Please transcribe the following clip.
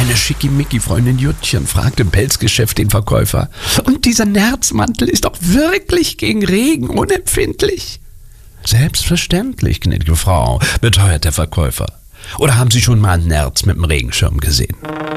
Meine Schickimicki-Freundin Juttchen fragt im Pelzgeschäft den Verkäufer: Und dieser Nerzmantel ist doch wirklich gegen Regen unempfindlich? Selbstverständlich, gnädige Frau, beteuert der Verkäufer. Oder haben Sie schon mal einen Nerz mit dem Regenschirm gesehen?